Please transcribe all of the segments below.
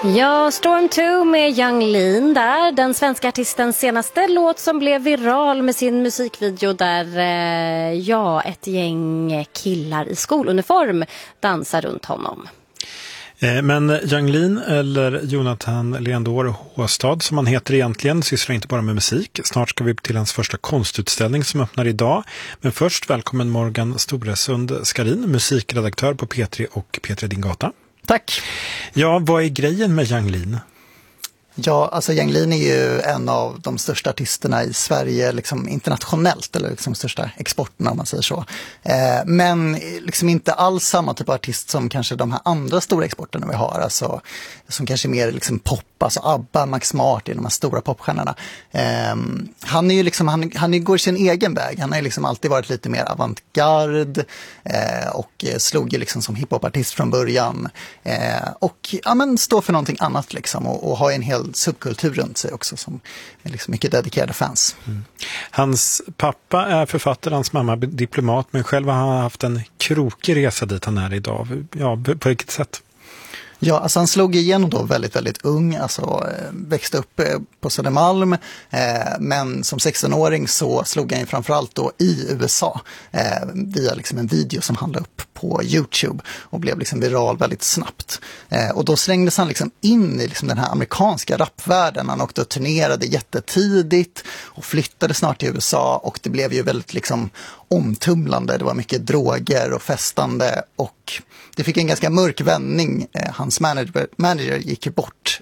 Ja, Storm 2 med Yung Lean där. Den svenska artistens senaste låt som blev viral med sin musikvideo där ett gäng killar i skoluniform dansar runt honom. Men Yung Lean, eller Jonathan Leandor Håstad som han heter egentligen, sysslar inte bara med musik. Snart ska vi upp till hans första konstutställning som öppnar idag. Men först välkommen Morgan Storesund-Skarin, musikredaktör på P3 och P3 Din Gata. Tack. Ja, vad är grejen med Yung Lean? Ja, alltså Yung Lean är ju en av de största artisterna i Sverige liksom internationellt, eller liksom största exporten om man säger så. Men liksom inte alls samma typ av artist som kanske de här andra stora exporterna vi har, alltså som kanske är mer liksom pop, alltså ABBA, Max Martin, de här stora popstjärnorna. Han är ju liksom, han går sin egen väg. Han har ju liksom alltid varit lite mer avantgarde och slog ju liksom som hiphopartist från början. Och ja, men står för någonting annat liksom och har en hel subkultur runt sig också som är liksom mycket dedikerade fans. Mm. Hans pappa är författare, hans mamma diplomat, men själv har han haft en krokig resa dit han är idag. Ja, på vilket sätt? Ja, alltså han slog igenom då väldigt, väldigt ung, alltså växte upp på Södermalm, men som 16-åring så slog han ju framförallt då i USA via liksom en video som han la upp på YouTube och blev liksom viral väldigt snabbt. Och då slängdes han liksom in i liksom den här amerikanska rapvärlden. Han åkte och turnerade jättetidigt och flyttade snart till USA och det blev ju väldigt liksom omtumlande. Det var mycket droger och festande och det fick en ganska mörk vändning. Hans manager gick ju bort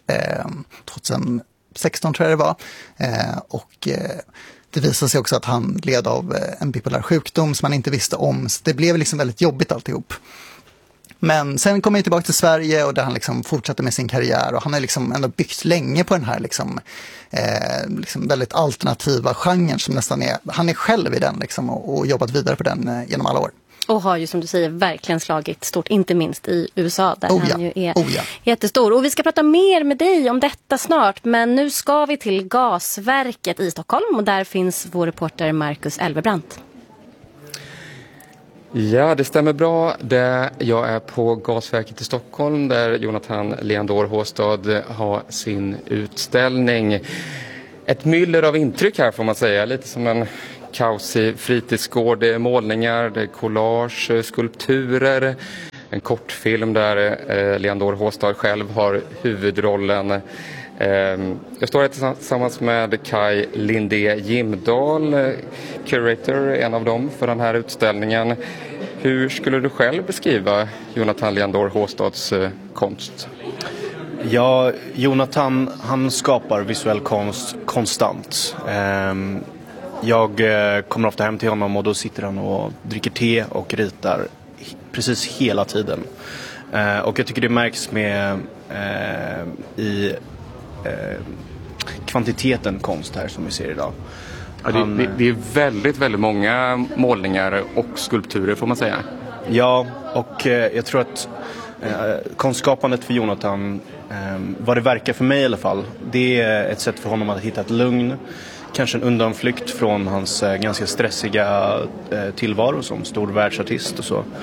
2016 tror jag det var. Och det visade sig också att han led av en bipolär sjukdom som man inte visste om. Så det blev liksom väldigt jobbigt alltihop. Men sen kom han tillbaka till Sverige och där han liksom fortsatte med sin karriär och han har liksom ändå byggt länge på den här liksom väldigt alternativa genren som nästan är, han är själv i den liksom och jobbat vidare på den genom alla år. Och har ju som du säger verkligen slagit stort, inte minst i USA där han ju är jättestor. Och vi ska prata mer med dig om detta snart, men nu ska vi till gasverket i Stockholm och där finns vår reporter Marcus Elvebrant. Ja, det stämmer bra. Jag är på gasverket i Stockholm där Jonathan Leandor Håstad har sin utställning. Ett myller av intryck här får man säga, lite som en kaosig fritidsgård. Det är målningar, det är collage, skulpturer, en kortfilm där Leandor Håstad själv har huvudrollen. Jag står här tillsammans med Kai Lindé Jimdahl, curator, en av dem för den här utställningen. Hur skulle du själv beskriva Jonathan Leandor Håstads konst? Ja, Jonathan han skapar visuell konst konstant. Jag kommer ofta hem till honom och då sitter han och dricker te och ritar precis hela tiden. Och jag tycker det märks med i kvantiteten konst här som vi ser idag. Ja, det är väldigt, väldigt många målningar och skulpturer får man säga. Ja, och jag tror att konstskapandet för Jonathan, vad det verkar för mig i alla fall, det är ett sätt för honom att hitta ett lugn. Kanske en undanflykt från hans ganska stressiga tillvaro som stor världsartist och så.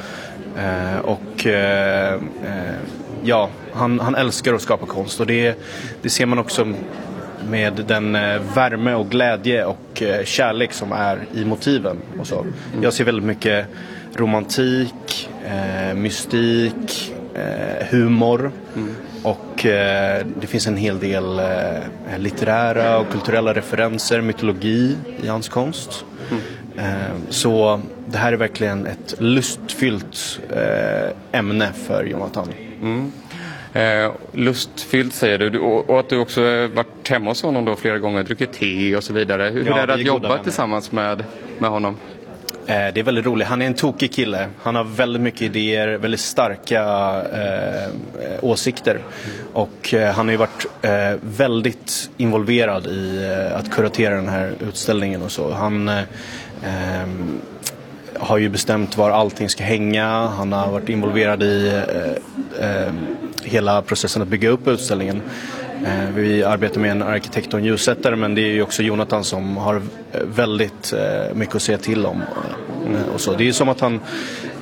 Ja, han älskar att skapa konst och det ser man också med den värme och glädje och kärlek som är i motiven och så. Jag ser väldigt mycket romantik, mystik, humor och det finns en hel del litterära och kulturella referenser, mytologi i hans konst. Så det här är verkligen ett lustfyllt ämne för Jonathan. Lustfyllt säger du och att du också varit hemma hos honom då flera gånger, druckit te och så vidare. Hur är det att jobba tillsammans med honom? Det är väldigt roligt. Han är en tokig kille. Han har väldigt mycket idéer, väldigt starka åsikter. Och han har ju varit väldigt involverad i att kuratera den här utställningen och så. Han har ju bestämt var allting ska hänga. Han har varit involverad i hela processen att bygga upp utställningen. Vi arbetar med en arkitekt och en ljussättare, men det är ju också Jonathan som har väldigt mycket att säga till om. Och så. Det är ju som att han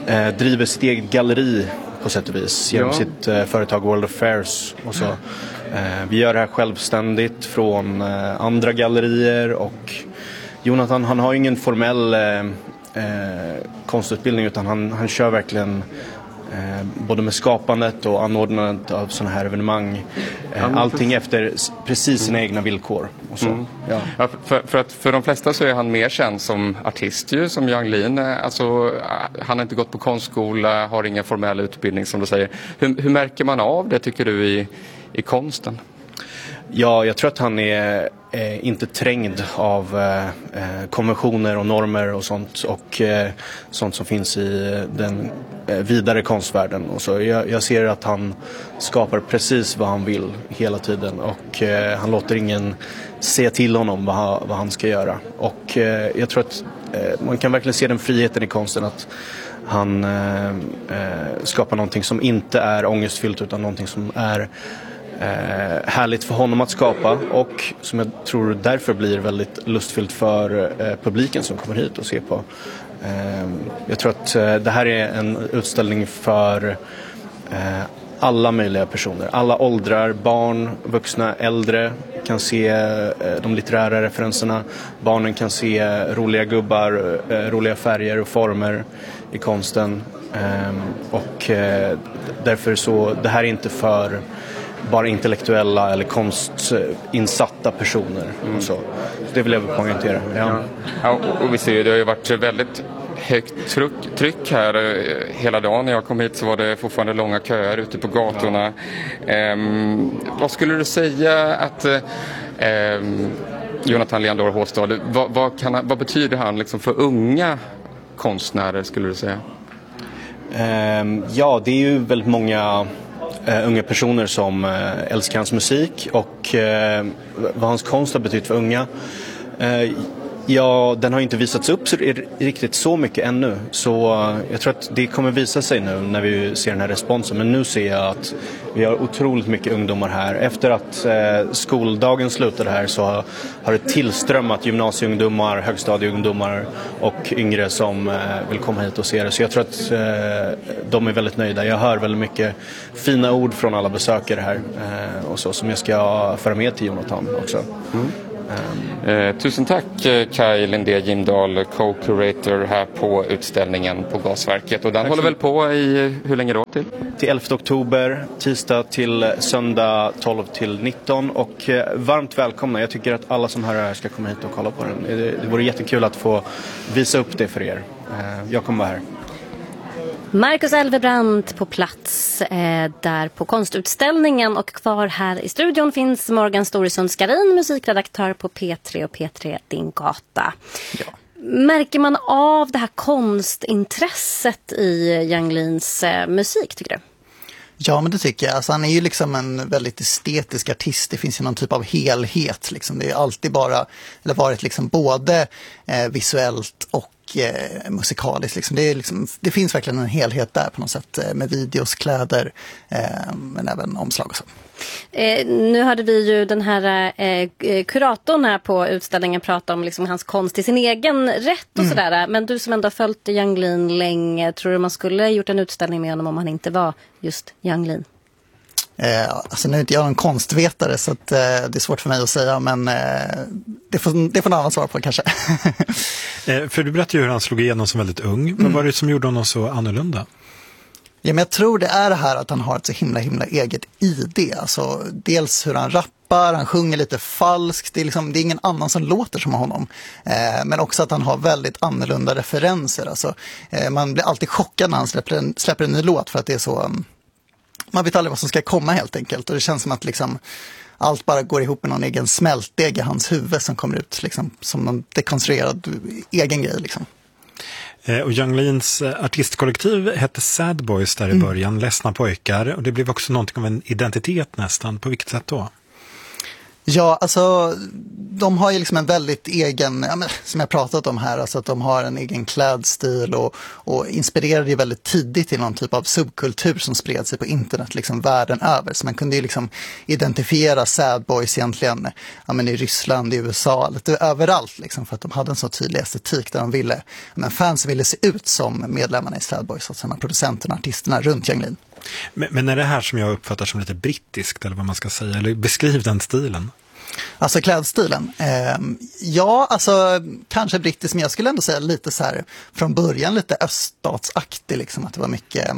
driver sitt eget galleri på sätt och vis genom sitt företag World Affairs och så. Vi gör det här självständigt från andra gallerier, och Jonathan, han har ingen formell konstutbildning, utan han kör verkligen både med skapandet och anordnandet av sådana här evenemang. Allting efter precis sina egna villkor. Och så. Ja, för de flesta så är han mer känd som artist ju, som Yang Lin. Alltså, han har inte gått på konstskola, har ingen formell utbildning som du säger. Hur märker man av det, tycker du, i konsten? Ja, jag tror att han är inte trängd av konventioner och normer och sånt, och sånt som finns i den vidare konstvärlden. Och så jag ser att han skapar precis vad han vill hela tiden, och han låter ingen se till honom vad han ska göra. Och jag tror att man kan verkligen se den friheten i konsten, att han skapar någonting som inte är ångestfyllt, utan någonting som är härligt för honom att skapa, och som jag tror därför blir väldigt lustfyllt för publiken som kommer hit och ser på. Jag tror att det här är en utställning för alla möjliga personer, alla åldrar, barn, vuxna, äldre kan se de litterära referenserna, barnen kan se roliga gubbar, roliga färger och former i konsten, och därför så det här är inte för bara intellektuella eller konstinsatta personer. Och så det vill jag poängtera. Ja, och vi ser ju, det har ju varit väldigt högt tryck här hela dagen. När jag kom hit så var det fortfarande långa köer ute på gatorna. Vad skulle du säga att Jonathan Leandor Håstad, vad betyder han liksom för unga konstnärer, skulle du säga? Ja, det är ju väldigt många unga personer som älskar hans musik, och vad hans konst har betytt för unga. Ja, den har inte visats upp riktigt så mycket ännu, så jag tror att det kommer visa sig nu när vi ser den här responsen. Men nu ser jag att vi har otroligt mycket ungdomar här. Efter att skoldagen slutade här så har det tillströmmat gymnasieungdomar, högstadieungdomar och yngre som vill komma hit och se det. Så jag tror att de är väldigt nöjda. Jag hör väldigt mycket fina ord från alla besökare här, och så, som jag ska föra med till Jonathan också. Tusen tack Kaj Lindé Jimdahl, co-curator här på utställningen på Gasverket. Och den håller väl på i hur länge då till? Till 11 oktober, tisdag till söndag 12 till 19, och varmt välkomna. Jag tycker att alla som här ska komma hit och kolla på den. Det vore jättekul att få visa upp det för er. Jag kommer vara här. Marcus Elvebrant på plats där på konstutställningen, och kvar här i studion finns Morgan Storesund-Skarin, musikredaktör på P3 och P3 Din Gata. Ja. Märker man av det här konstintresset i Yang Lins musik, tycker du? Ja, men det tycker jag. Alltså, han är ju liksom en väldigt estetisk artist. Det finns ju någon typ av helhet. Liksom. Det är alltid bara, eller varit liksom både visuellt och musikaliskt. Liksom. Det finns verkligen en helhet där på något sätt, med videos, kläder, men även omslag och så. Nu hade vi ju den här kuratorn här på utställningen prata om liksom hans konst i sin egen rätt och sådär. Men du som ändå har följt Yang Lin länge, tror du man skulle gjort en utställning med honom om han inte var just Yang Lin? Alltså nu är inte jag en konstvetare, så att, det är svårt för mig att säga, men det får någon annan svar på kanske. För du berättade ju hur han slog igenom som väldigt ung. Vad var det som gjorde honom så annorlunda? Ja, men jag tror det är det här att han har ett så himla eget ID. Alltså, dels hur han rappar, han sjunger lite falskt. Det är ingen annan som låter som honom. Men också att han har väldigt annorlunda referenser. Alltså, man blir alltid chockad när han släpper en ny låt, för att det är så... man vet aldrig vad som ska komma helt enkelt. Och det känns som att liksom, allt bara går ihop med någon egen smältdeg i hans huvud som kommer ut liksom, som någon dekonstruerad egen grej. Liksom. Och Yang Lins artistkollektiv hette Sad Boys där i början, ledsna pojkar. Och det blev också någonting av en identitet nästan. På vilket sätt då? Ja, alltså de har ju liksom en väldigt egen, som jag pratat om här, alltså att de har en egen klädstil och inspirerade ju väldigt tidigt till någon typ av subkultur som spred sig på internet liksom världen över. Så man kunde ju liksom identifiera sad boys egentligen i Ryssland, i USA, lite överallt liksom, för att de hade en så tydlig estetik där de ville, fans ville se ut som medlemmarna i sad boys, alltså producenterna, artisterna runt Yung Lean. Men är det här som jag uppfattar som lite brittiskt eller vad man ska säga, eller beskriv den stilen? Alltså klädstilen. Ja, alltså kanske brittisk, men jag skulle ändå säga lite så här från början lite öststatsaktig liksom, att det var mycket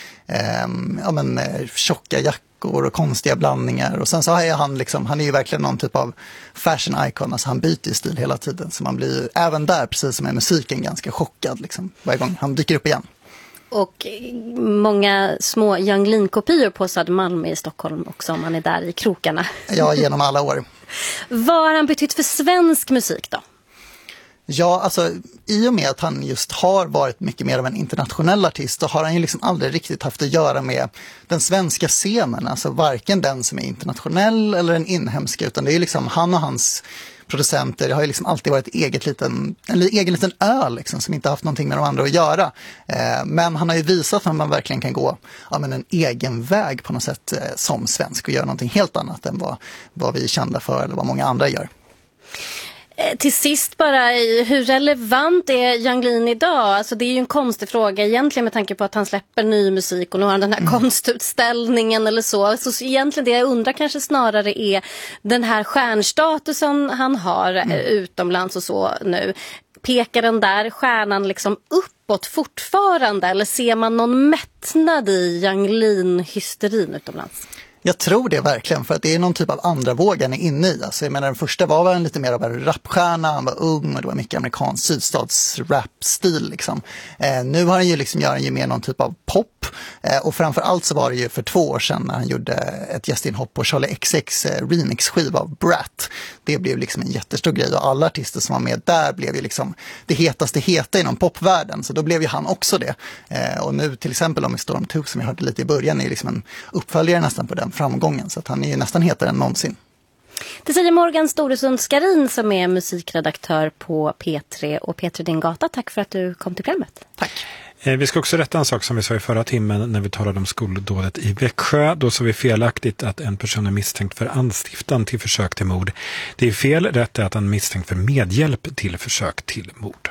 tjocka jackor och konstiga blandningar, och sen så är han är ju verkligen någon typ av fashion icon, alltså han byter stil hela tiden, så man blir även där, precis som med musiken, ganska chockad liksom varje gång han dyker upp igen. Och många små Yung Lean-kopior på Södermalm i Stockholm också, om man är där i krokarna. Ja, genom alla år. Vad har han betytt för svensk musik då? Ja, alltså i och med att han just har varit mycket mer av en internationell artist, så har han ju liksom aldrig riktigt haft att göra med den svenska scenen. Alltså varken den som är internationell eller den inhemska, utan det är liksom han och hans producenter har ju liksom alltid varit en egen liten ö liksom, som inte haft någonting med de andra att göra. Men han har ju visat att man verkligen kan gå en egen väg på något sätt som svensk och göra någonting helt annat än vad vi är kända för eller vad många andra gör. Till sist bara, hur relevant är Yung Lean idag? Alltså det är ju en konstig fråga egentligen med tanke på att han släpper ny musik och nu har han den här konstutställningen eller så. Så egentligen det jag undrar kanske snarare är den här stjärnstatusen han har utomlands och så nu. Pekar den där stjärnan liksom uppåt fortfarande, eller ser man någon mättnad i Yung Lean-hysterin utomlands? Jag tror det verkligen, för att det är någon typ av andra våg han är inne i. Alltså, jag menar, den första var väl lite mer av en rapstjärna, han var ung och det var mycket amerikansk sydstatsrap-stil. Liksom. Nu har han ju gör han ju mer någon typ av pop, och framförallt så var det ju för 2 år sedan när han gjorde ett gästinhopp på Charlie XX remix-skiva av Brat. Det blev liksom en jättestor grej, och alla artister som var med där blev ju liksom det hetaste heta inom popvärlden, så då blev ju han också det. Och nu till exempel om Storm 2 som jag hörde lite i början är liksom en uppföljare nästan på den framgången, så att han är ju nästan hetare än någonsin. Det säger Morgan Storesund-Skarin som är musikredaktör på P3 och P3 Din Gata. Tack för att du kom till programmet. Tack. Vi ska också rätta en sak som vi sa i förra timmen när vi talade om skoldådet i Växjö. Då sa vi felaktigt att en person är misstänkt för anstiftan till försök till mord. Det är fel, rätt är att han är misstänkt för medhjälp till försök till mord.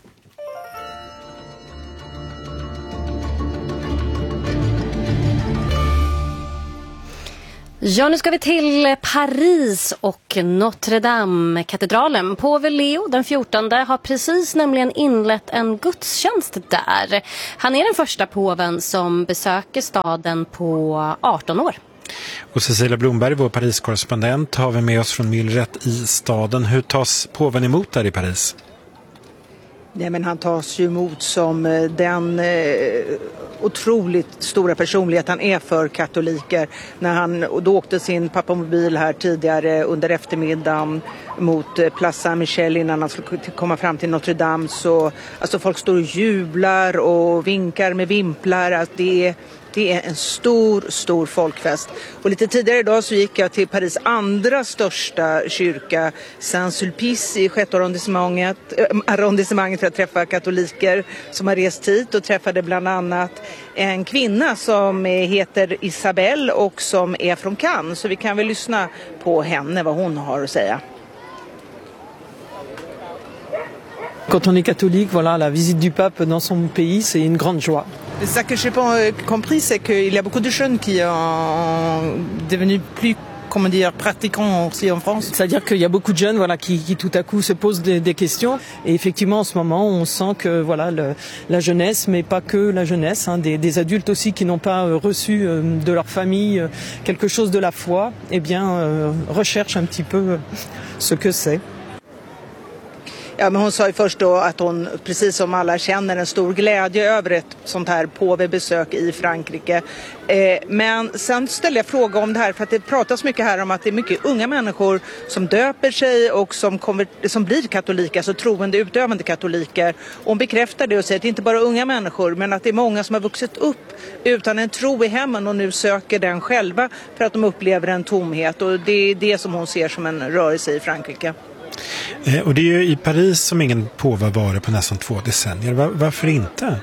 Ja, nu ska vi till Paris och Notre Dame-katedralen. Påve Leo den 14 har precis nämligen inlett en gudstjänst där. Han är den första påven som besöker staden på 18 år. Och Cecilia Blomberg, vår Paris-korrespondent, har vi med oss från myllret i staden. Hur tas påven emot där i Paris? Nej, men han tas ju emot som den otroligt stora personlighet han är för katoliker. När han då åkte sin pappamobil här tidigare under eftermiddagen mot Place Saint-Michel innan han skulle komma fram till Notre Dame, så alltså folk står och jublar och vinkar med vimplar. Alltså det är en stor folkfest. Och lite tidigare idag så gick jag till Paris andra största kyrka, Saint-Sulpice i 6:e arrondissemanget för att träffa katoliker som har rest hit, och träffade bland annat en kvinna som heter Isabelle och som är från Cannes. Så vi kan väl lyssna på henne, vad hon har att säga. Quand on est catholique, voilà, la visite du pape dans son pays, c'est une grande joie. C'est ça que j'ai pas compris, c'est qu'il y a beaucoup de jeunes qui sont devenus plus, comment dire, pratiquants aussi en France. C'est-à-dire qu'il y a beaucoup de jeunes, voilà, qui tout à coup se posent des questions. Et effectivement, en ce moment, on sent que voilà, la jeunesse, mais pas que la jeunesse, hein, des adultes aussi qui n'ont pas reçu de leur famille quelque chose de la foi, eh bien, recherchent un petit peu ce que c'est. Ja, men hon sa ju först då att hon, precis som alla känner, en stor glädje över ett sånt här påvebesök i Frankrike. Men sen ställde jag fråga om det här, för att det pratas mycket här om att det är mycket unga människor som döper sig och som blir katoliker, alltså troende utövande katoliker. Och hon bekräftar det och säger att det inte bara är unga människor, men att det är många som har vuxit upp utan en tro i hemmen och nu söker den själva för att de upplever en tomhet. Och det är det som hon ser som en rörelse i Frankrike. Och det är ju i Paris som ingen påve har varit på nästan 2 decennier. Varför inte?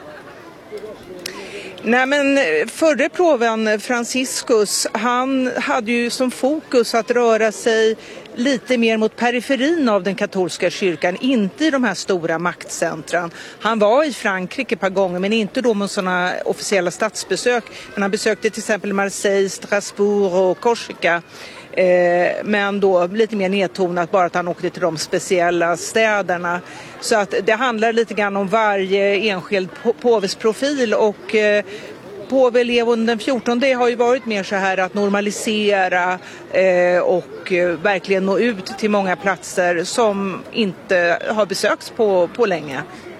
Nej, men förre påven Franciscus, han hade ju som fokus att röra sig lite mer mot periferin av den katolska kyrkan, inte i de här stora maktcentran. Han var i Frankrike ett par gånger, men inte då med sådana officiella statsbesök. Men han besökte till exempel Marseille, Strasbourg och Korsika. Men då lite mer nedtonat, bara att han åkte till de speciella städerna. Så att det handlar lite grann om varje enskild påves profil, och påve Leon den 14 har ju varit mer så här att normalisera och verkligen nå ut till många platser som inte har besökts på länge.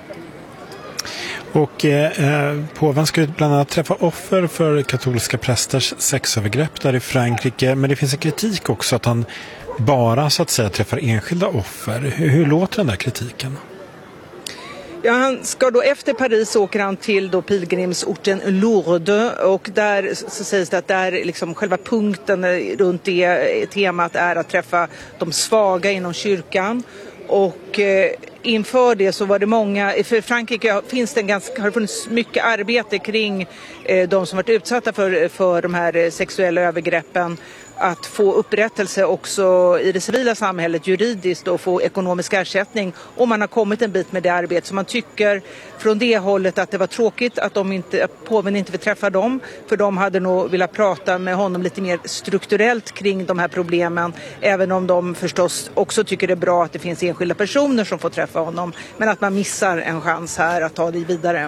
Och påven ska bland annat träffa offer för katolska prästers sexövergrepp där i Frankrike. Men det finns en kritik också att han bara så att säga träffar enskilda offer. Hur låter den där kritiken? Ja, han ska då efter Paris åker han till då pilgrimsorten Lourdes, och där så sägs det att där liksom själva punkten runt det temat är att träffa de svaga inom kyrkan. Och inför det så var det många, för Frankrike har det funnits mycket arbete kring de som varit utsatta för de här sexuella övergreppen, att få upprättelse också i det civila samhället juridiskt och få ekonomisk ersättning, och man har kommit en bit med det arbetet. Så man tycker från det hållet att det var tråkigt att påven inte vill träffa dem, för de hade nog velat prata med honom lite mer strukturellt kring de här problemen, även om de förstås också tycker det är bra att det finns enskilda personer som får träffa honom, men att man missar en chans här att ta det vidare.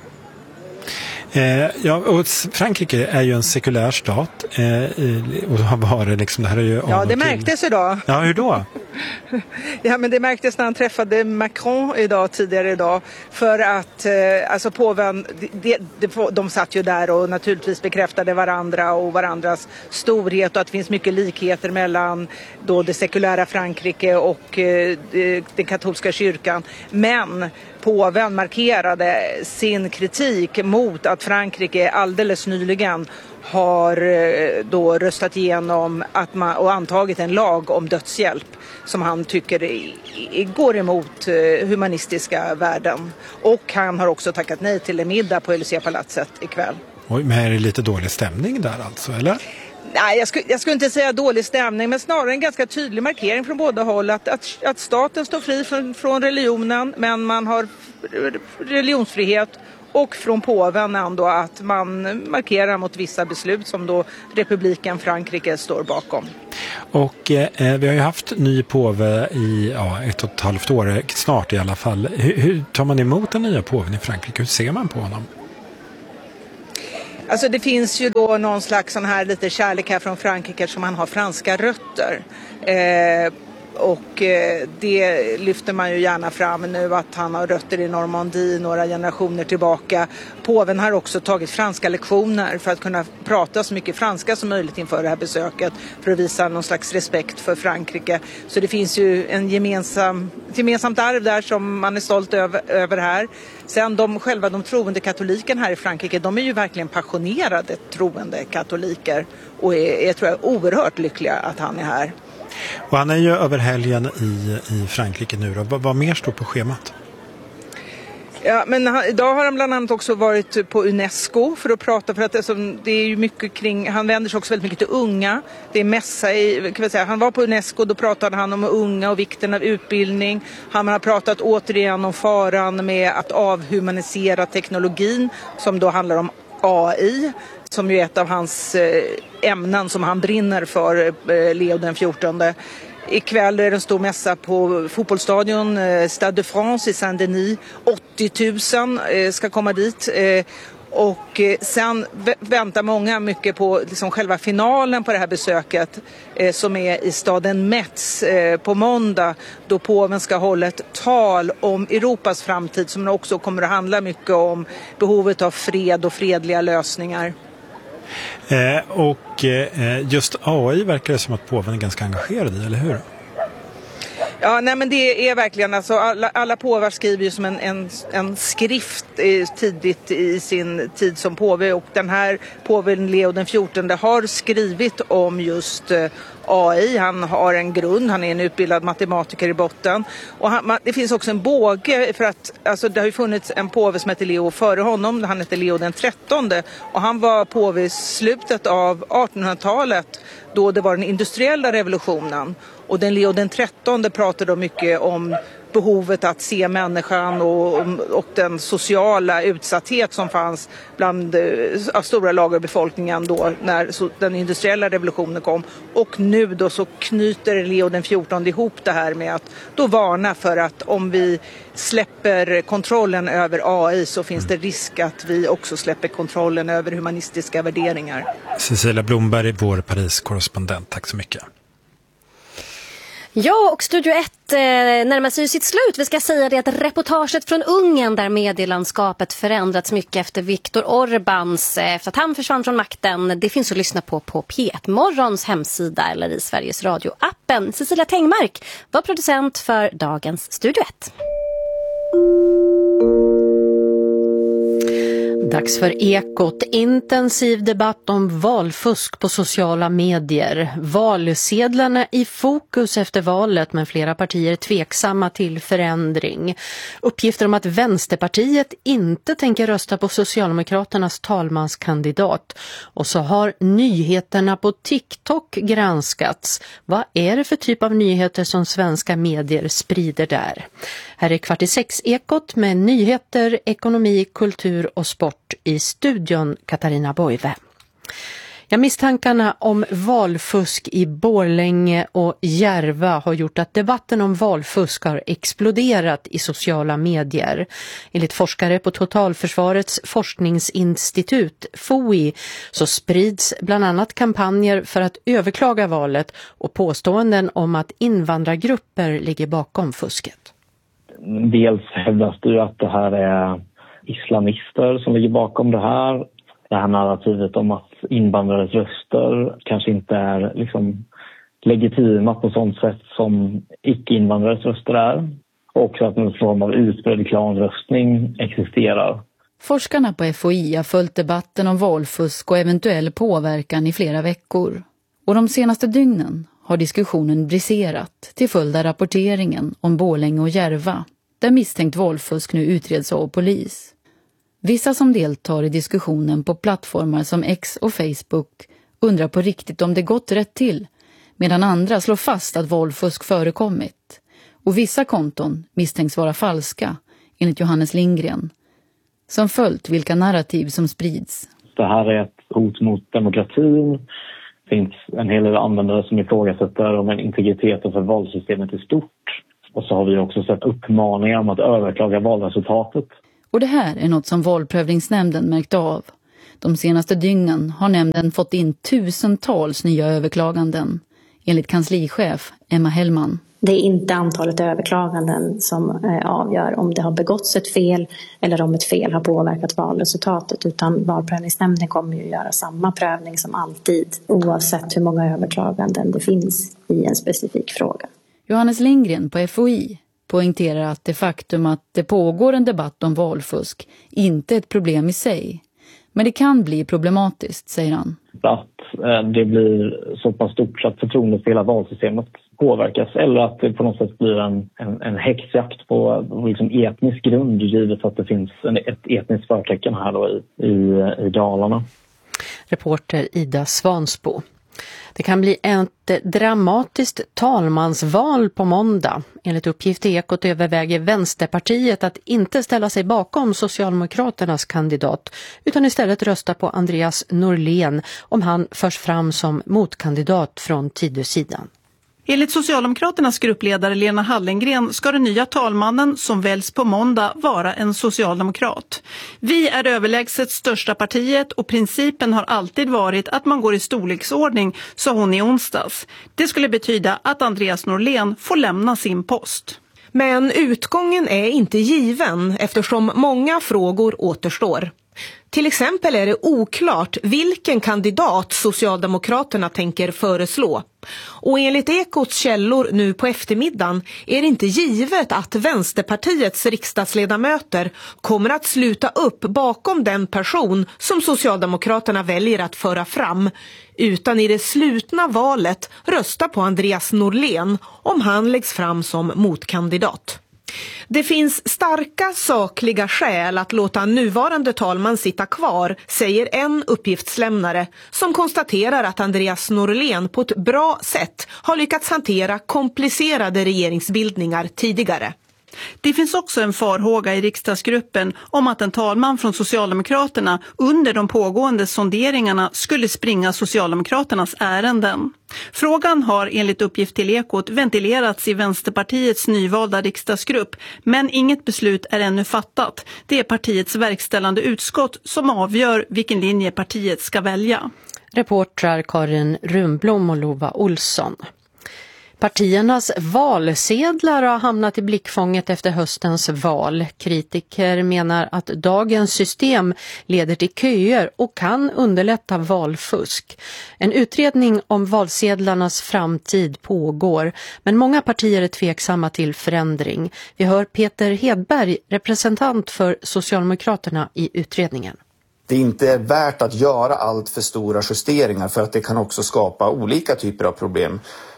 Ja, och Frankrike är ju en sekulär stat och har varit liksom, det här är ju ja, det märktes idag. Ja, hur då? Ja, men det märktes när han träffade Macron tidigare idag, för att alltså påven, de satt ju där och naturligtvis bekräftade varandra och varandras storhet, och att det finns mycket likheter mellan då det sekulära Frankrike och den katolska kyrkan. Men påven markerade sin kritik mot att Frankrike alldeles nyligen har då röstat igenom och antagit en lag om dödshjälp som han tycker går emot humanistiska värden. Och han har också tackat nej till en middag på Élysée-palatset ikväll. Oj, men är det lite dålig stämning där alltså, eller? Nej, jag skulle inte säga dålig stämning, men snarare en ganska tydlig markering från båda håll att staten står fri från religionen, men man har religionsfrihet, och från påven ändå att man markerar mot vissa beslut som då republiken Frankrike står bakom. Och vi har ju haft ny påve i 1,5 år, snart i alla fall. Hur tar man emot den nya påven i Frankrike? Hur ser man på honom? Alltså det finns ju då någon slags sån här lite kärlek här från Frankrike som han har franska rötter. Och det lyfter man ju gärna fram nu, att han har rötter i Normandie några generationer tillbaka. Påven har också tagit franska lektioner för att kunna prata så mycket franska som möjligt inför det här besöket, för att visa någon slags respekt för Frankrike. Så det finns ju ett gemensamt arv där som man är stolt över här. Sen de troende katolikerna här i Frankrike, de är ju verkligen passionerade troende katoliker och är tror jag oerhört lyckliga att han är här. Och han är ju över helgen i Frankrike nu då. Vad mer står på schemat? Ja, men idag har han bland annat också varit på UNESCO för att prata, för att det är ju mycket kring, han vänder sig också väldigt mycket till unga. Det är mässa han var på UNESCO, då pratade han om unga och vikten av utbildning. Han har pratat återigen om faran med att avhumanisera teknologin, som då handlar om AI, som ju är ett av hans ämnen som han brinner för, Leo den 14. Ikväll är det en stor mässa på fotbollsstadion Stade de France i Saint-Denis. 80 000 ska komma dit. Och sen väntar många mycket på liksom själva finalen på det här besöket som är i staden Metz på måndag, då påven ska hålla ett tal om Europas framtid som också kommer att handla mycket om behovet av fred och fredliga lösningar. Just AI verkar det som att påven är ganska engagerad i, eller hur? Ja, nej, men det är verkligen, alltså alla påvar skriver ju som en skrift tidigt i sin tid som påve, och den här påven Leo den 14 har skrivit om just AI. Han har en grund, han är en utbildad matematiker i botten, och det finns också en båge, för att alltså, det har ju funnits en påve som heter Leo före honom, han heter Leo den 13, och han var påve i slutet av 1800-talet då det var den industriella revolutionen. Och den Leo den 13 pratade då mycket om behovet att se människan och den sociala utsatthet som fanns bland stora lager av befolkningen då när den industriella revolutionen kom. Och nu då så knyter Leo den 14 ihop det här med att då varna för att om vi släpper kontrollen över AI så finns det risk att vi också släpper kontrollen över humanistiska värderingar. Cecilia Blomberg, vår Paris-korrespondent. Tack så mycket. Ja, och Studio 1 närmar sig sitt slut. Vi ska säga det att reportaget från Ungern där medielandskapet förändrats mycket efter Viktor Orbáns, efter att han försvann från makten, det finns att lyssna på P1 Morgons hemsida eller i Sveriges Radio-appen. Cecilia Tengmark var producent för dagens Studio 1. Dags för Ekot. Intensiv debatt om valfusk på sociala medier. Valsedlarna i fokus efter valet, men flera partier tveksamma till förändring. Uppgifter om att Vänsterpartiet inte tänker rösta på Socialdemokraternas talmanskandidat. Och så har nyheterna på TikTok granskats. Vad är det för typ av nyheter som svenska medier sprider där? Här är 5:45 Ekot med nyheter, ekonomi, kultur och sport. I studion Katarina Boive. Ja, misstankarna om valfusk i Borlänge och Järva har gjort att debatten om valfusk har exploderat i sociala medier. Enligt forskare på Totalförsvarets forskningsinstitut, FOI, så sprids bland annat kampanjer för att överklaga valet och påståenden om att invandrargrupper ligger bakom fusket. Dels hävdas det ju att det här är islamister som ligger bakom det här. Det här narrativet om att invandrares röster kanske inte är liksom legitima på sånt sätt som icke-invandrares röster är. Och också att en form av utbredd klanröstning existerar. Forskarna på FOI har följt debatten om valfusk och eventuell påverkan i flera veckor. Och de senaste dygnen har diskussionen briserat till följd av rapporteringen om Borlänge och Järva, där misstänkt valfusk nu utreds av polis. Vissa som deltar i diskussionen på plattformar som X och Facebook undrar på riktigt om det gått rätt till, medan andra slår fast att valfusk förekommit. Och vissa konton misstänks vara falska, enligt Johannes Lindgren, som följt vilka narrativ som sprids. Det här är ett hot mot demokratin. Det finns en hel del användare som ifrågasätter om en integriteten för valsystemet är stort. Och så har vi också sett uppmaningar om att överklaga valresultatet. Och det här är något som valprövningsnämnden märkt av. De senaste dygnen har nämnden fått in tusentals nya överklaganden, enligt kanslichef Emma Hellman. Det är inte antalet överklaganden som avgör om det har begåtts ett fel eller om ett fel har påverkat valresultatet, utan valprövningsnämnden kommer ju göra samma prövning som alltid oavsett hur många överklaganden det finns i en specifik fråga. Johannes Lindgren på FOI poängterar att det faktum att det pågår en debatt om valfusk inte är ett problem i sig. Men det kan bli problematiskt, säger han. Att det blir så pass stort så att förtroendet för hela valsystemet påverkas, eller att det på något sätt blir en häxjakt på liksom etnisk grund, givet att det finns ett etniskt förtecken här då i Dalarna. Reporter Ida Svansbo. Det kan bli ett dramatiskt talmansval på måndag. Enligt uppgift i Ekot överväger Vänsterpartiet att inte ställa sig bakom Socialdemokraternas kandidat, utan istället rösta på Andreas Norlén om han förs fram som motkandidat från Tidösidan. Enligt Socialdemokraternas gruppledare Lena Hallengren ska den nya talmannen som väljs på måndag vara en socialdemokrat. Vi är överlägset största partiet och principen har alltid varit att man går i storleksordning, sa hon i onsdags. Det skulle betyda att Andreas Norlén får lämna sin post. Men utgången är inte given eftersom många frågor återstår. Till exempel är det oklart vilken kandidat Socialdemokraterna tänker föreslå. Och enligt Ekots källor nu på eftermiddagen är det inte givet att Vänsterpartiets riksdagsledamöter kommer att sluta upp bakom den person som Socialdemokraterna väljer att föra fram, utan i det slutna valet rösta på Andreas Norlén om han läggs fram som motkandidat. Det finns starka sakliga skäl att låta nuvarande talman sitta kvar, säger en uppgiftslämnare som konstaterar att Andreas Norlén på ett bra sätt har lyckats hantera komplicerade regeringsbildningar tidigare. Det finns också en farhåga i riksdagsgruppen om att en talman från Socialdemokraterna under de pågående sonderingarna skulle springa Socialdemokraternas ärenden. Frågan har enligt uppgift till Ekot ventilerats i Vänsterpartiets nyvalda riksdagsgrupp, men inget beslut är ännu fattat. Det är partiets verkställande utskott som avgör vilken linje partiet ska välja. Reportrar Karin Rumblom och Lova Olsson. Partiernas valsedlar har hamnat i blickfånget efter höstens val. Kritiker menar att dagens system leder till köer och kan underlätta valfusk. En utredning om valsedlarnas framtid pågår, men många partier är tveksamma till förändring. Vi hör Peter Hedberg, representant för Socialdemokraterna i utredningen. Det inte är värt att göra allt för stora justeringar för att det kan också skapa olika typer av problem.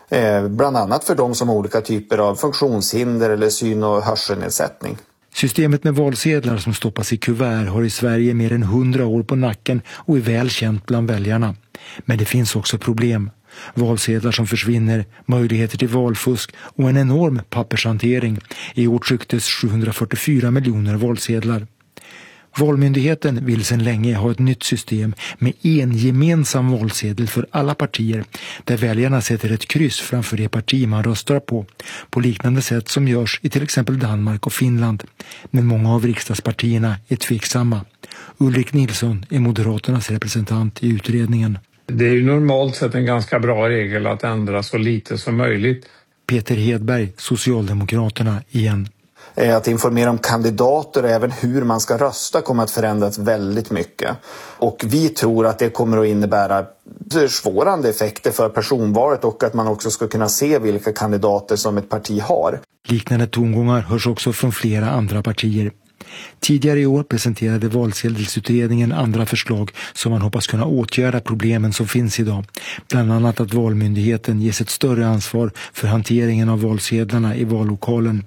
Bland annat för de som har olika typer av funktionshinder eller syn- och hörselnedsättning. Systemet med valsedlar som stoppas i kuvert har i Sverige mer än 100 år på nacken och är väl känt bland väljarna. Men det finns också problem. Valsedlar som försvinner, möjligheter till valfusk och en enorm pappershantering. I år trycktes 744 miljoner valsedlar. Valmyndigheten vill sedan länge ha ett nytt system med en gemensam valsedel för alla partier där väljarna sätter ett kryss framför det parti man röstar på liknande sätt som görs i till exempel Danmark och Finland. Men många av riksdagspartierna är tveksamma. Ulrik Nilsson är Moderaternas representant i utredningen. Det är ju normalt sett en ganska bra regel att ändra så lite som möjligt. Peter Hedberg, Socialdemokraterna igen. Att informera om kandidater och även hur man ska rösta kommer att förändras väldigt mycket. Och vi tror att det kommer att innebära försvårande effekter för personvalet och att man också ska kunna se vilka kandidater som ett parti har. Liknande tongångar hörs också från flera andra partier. Tidigare i år presenterade valsedelsutredningen andra förslag som man hoppas kunna åtgärda problemen som finns idag. Bland annat att valmyndigheten ges ett större ansvar för hanteringen av valsedlarna i vallokalen.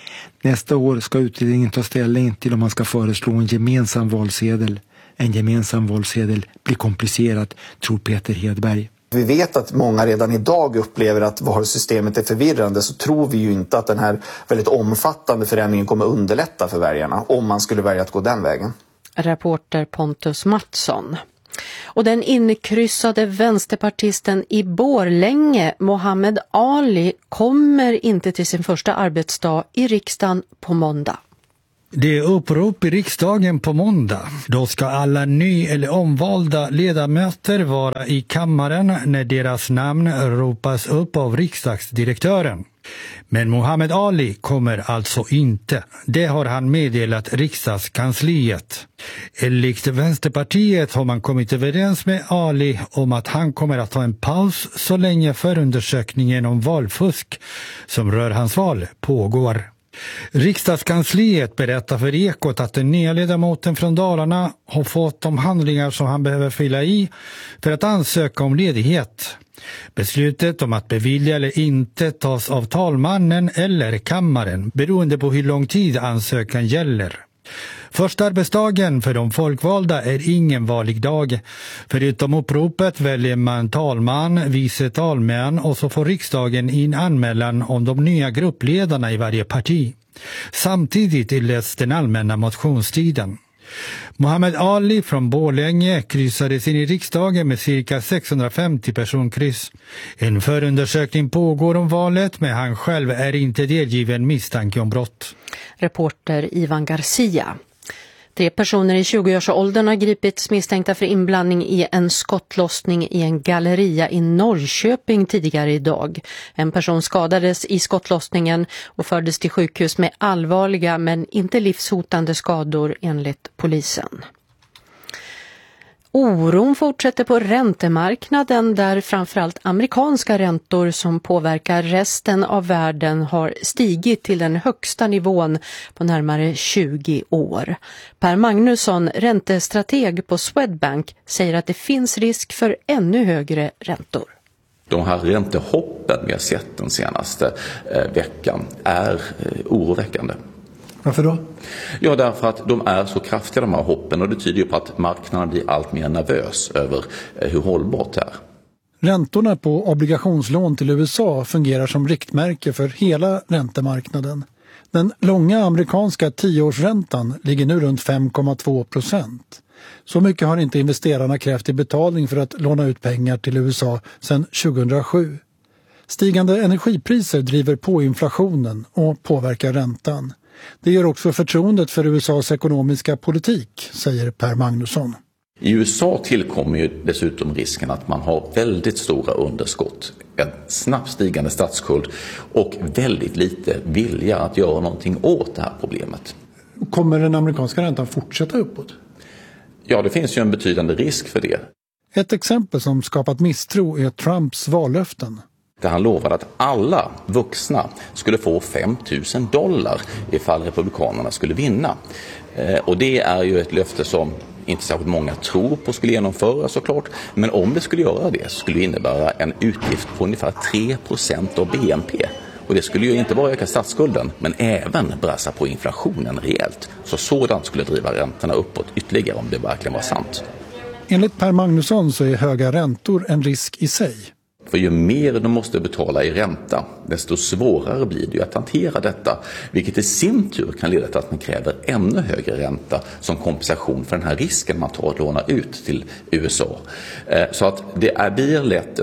Nästa år ska utredningen ta ställning till om man ska föreslå en gemensam valsedel. En gemensam valsedel blir komplicerat, tror Peter Hedberg. Vi vet att många redan idag upplever att valsystemet är förvirrande, så tror vi ju inte att den här väldigt omfattande förändringen kommer underlätta för väljarna om man skulle välja att gå den vägen. Reporter Pontus Mattsson. Och den inkryssade vänsterpartisten i Borlänge, Mohammed Ali, kommer inte till sin första arbetsdag i riksdagen på måndag. Det är upprop i riksdagen på måndag. Då ska alla ny- eller omvalda ledamöter vara i kammaren när deras namn ropas upp av riksdagsdirektören. Men Mohammed Ali kommer alltså inte. Det har han meddelat riksdagskansliet. Enligt Vänsterpartiet har man kommit överens med Ali om att han kommer att ta en paus så länge förundersökningen om valfusk som rör hans val pågår. Riksdagskansliet berättar för Ekot att den nya ledamoten från Dalarna har fått de handlingar som han behöver fylla i för att ansöka om ledighet. Beslutet om att bevilja eller inte tas av talmannen eller kammaren beroende på hur lång tid ansökan gäller. Första arbetsdagen för de folkvalda är ingen vanlig dag. Förutom uppropet väljer man talman, vice talmän och så får riksdagen in anmälan om de nya gruppledarna i varje parti. Samtidigt inleds den allmänna motionstiden. Mohammed Ali från Borlänge kryssades in i riksdagen med cirka 650 personkryss. En förundersökning pågår om valet, men han själv är inte delgiven misstanke om brott. Reporter Ivan Garcia. 3 personer i 20-årsåldern har gripits misstänkta för inblandning i en skottlossning i en galleria i Norrköping tidigare idag. En person skadades i skottlossningen och fördes till sjukhus med allvarliga men inte livshotande skador enligt polisen. Oron fortsätter på räntemarknaden där framförallt amerikanska räntor som påverkar resten av världen har stigit till den högsta nivån på närmare 20 år. Per Magnusson, räntestrateg på Swedbank, säger att det finns risk för ännu högre räntor. De här räntehoppen vi har sett den senaste veckan är oroväckande. Varför då? Ja, därför att de är så kraftiga de här hoppen och det tyder ju på att marknaden blir allt mer nervös över hur hållbart det är. Räntorna på obligationslån till USA fungerar som riktmärke för hela räntemarknaden. Den långa amerikanska 10-årsräntan ligger nu runt 5,2%. Så mycket har inte investerarna krävt i betalning för att låna ut pengar till USA sedan 2007. Stigande energipriser driver på inflationen och påverkar räntan. Det gör också förtroendet för USAs ekonomiska politik, säger Per Magnusson. I USA tillkommer ju dessutom risken att man har väldigt stora underskott, en snabbt stigande statsskuld och väldigt lite vilja att göra någonting åt det här problemet. Kommer den amerikanska räntan fortsätta uppåt? Ja, det finns ju en betydande risk för det. Ett exempel som skapat misstro är Trumps vallöften. Där han lovade att alla vuxna skulle få $5,000 ifall republikanerna skulle vinna. Och det är ju ett löfte som inte särskilt många tror på skulle genomföras såklart. Men om det skulle göra det så skulle det innebära en utgift på ungefär 3% av BNP. Och det skulle ju inte bara öka statsskulden men även brassa på inflationen rejält. Så sådant skulle driva räntorna uppåt ytterligare om det verkligen var sant. Enligt Per Magnusson så är höga räntor en risk i sig. För ju mer de måste betala i ränta, desto svårare blir det ju att hantera detta. Vilket i sin tur kan leda till att man kräver ännu högre ränta som kompensation för den här risken man tar att låna ut till USA. Så att det blir lätt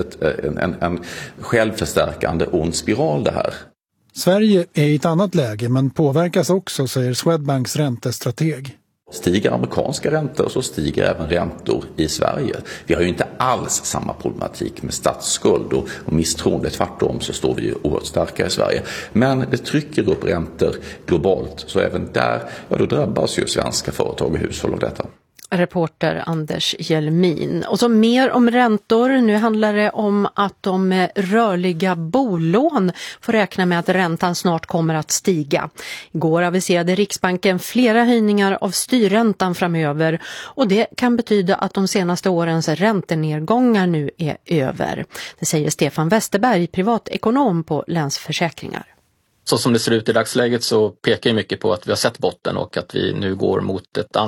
en självförstärkande ond spiral det här. Sverige är i ett annat läge men påverkas också, säger Swedbanks räntestrateg. Stiger amerikanska räntor så stiger även räntor i Sverige. Vi har ju inte alls samma problematik med statsskuld och misstroende. Tvärtom så står vi ju oerhört starka i Sverige. Men det trycker upp räntor globalt så även där då drabbas ju svenska företag och hushåll av detta. Reporter Anders Hjelmin. Och så mer om räntor. Nu handlar det om att de med rörliga bolån får räkna med att räntan snart kommer att stiga. Igår aviserade Riksbanken flera höjningar av styrräntan framöver och det kan betyda att de senaste årens räntenedgångar nu är över. Det säger Stefan Westerberg, privatekonom på Länsförsäkringar. Så som det ser ut i dagsläget så pekar ju mycket på att vi har sett botten och att vi nu går mot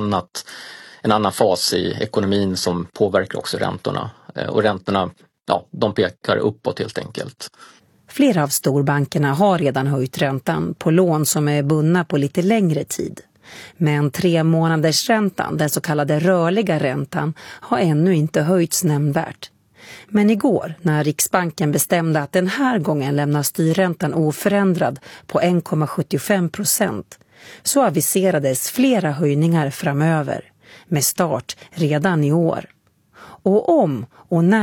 en annan fas i ekonomin som påverkar också räntorna. Och räntorna, de pekar uppåt helt enkelt. Flera av storbankerna har redan höjt räntan på lån som är bundna på lite längre tid. Men 3 månaders räntan, den så kallade rörliga räntan, har ännu inte höjts nämnvärt. Men igår, när Riksbanken bestämde att den här gången lämnar styrräntan oförändrad på 1,75%, så aviserades flera höjningar framöver, med start redan i år. Och om och när